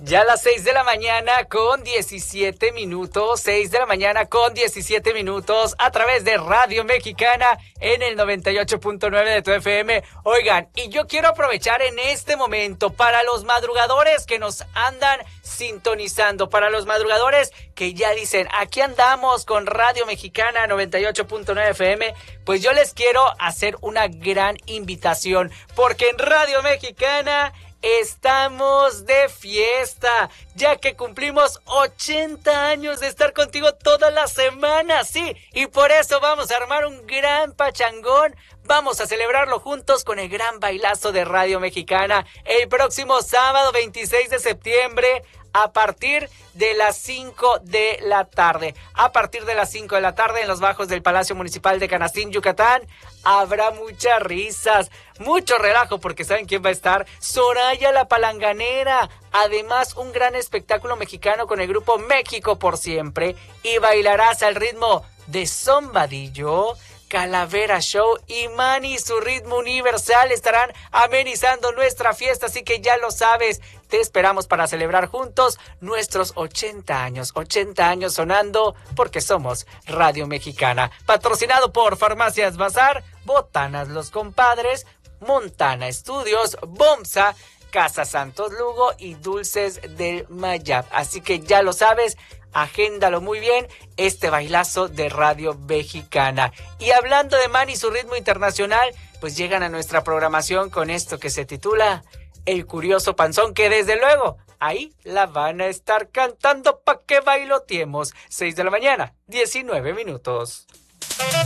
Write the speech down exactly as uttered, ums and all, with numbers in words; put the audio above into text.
Ya a las seis de la mañana con diecisiete minutos, seis de la mañana con diecisiete minutos a través de Radio Mexicana en el noventa y ocho punto nueve de tu F M. Oigan, y yo quiero aprovechar en este momento para los madrugadores que nos andan sintonizando, para los madrugadores que ya dicen, aquí andamos con Radio Mexicana noventa y ocho punto nueve F M, pues yo les quiero hacer una gran invitación, porque en Radio Mexicana estamos de fiesta, ya que cumplimos ochenta años de estar contigo toda la semana, sí, y por eso vamos a armar un gran pachangón. Vamos a celebrarlo juntos con el gran bailazo de Radio Mexicana el próximo sábado veintiséis de septiembre a partir de las cinco de la tarde. A partir de las cinco de la tarde en los bajos del Palacio Municipal de Canastín, Yucatán, habrá muchas risas, mucho relajo, porque ¿saben quién va a estar? Soraya la Palanganera. Además, un gran espectáculo mexicano con el grupo México por Siempre, y bailarás al ritmo de Zombadillo, Calavera Show y Manny, su ritmo universal, estarán amenizando nuestra fiesta, así que ya lo sabes, te esperamos para celebrar juntos nuestros ochenta años, ochenta años sonando, porque somos Radio Mexicana, patrocinado por Farmacias Bazar, Botanas Los Compadres, Montana Estudios, Bomsa, Casa Santos Lugo y Dulces del Mayab. Así que ya lo sabes, agéndalo muy bien, este bailazo de Radio Mexicana. Y hablando de Manny y su ritmo internacional, pues llegan a nuestra programación con esto que se titula El Curioso Panzón, que desde luego ahí la van a estar cantando pa' que bailoteemos. seis de la mañana, diecinueve minutos.